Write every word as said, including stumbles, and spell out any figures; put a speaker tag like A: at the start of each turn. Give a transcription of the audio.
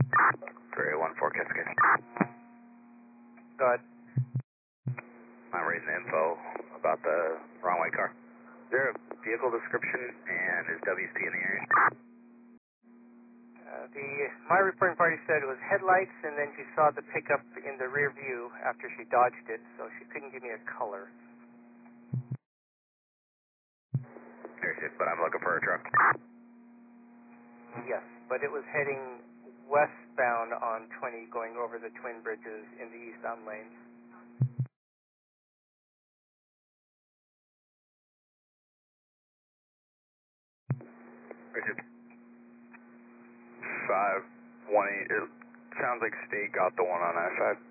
A: three one four Cascade.
B: Go ahead.
A: I'm reading the info about the wrong way car. Is there a vehicle description and is W C in the area?
B: Uh, the my reporting party said it was headlights, and then she saw the pickup in the rear view after she dodged it, so she couldn't give me a color.
A: But I'm looking for a truck.
B: Yes, but it was heading westbound on twenty, going over the Twin Bridges in the eastbound lanes.
A: five one eight, it sounds like State got the one on that side.